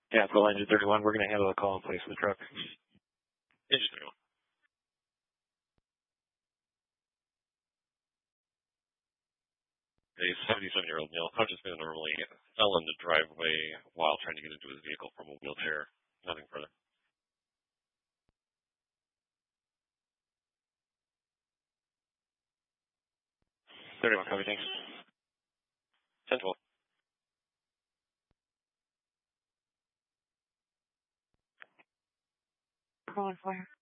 Yeah, for line 31, we're going to handle the call in place of the truck. Interesting. A 77-year-old male punches man normally fell in the driveway while trying to get into his vehicle from a wheelchair. Nothing further. 31, copy, thanks. 10-12. Calling fire.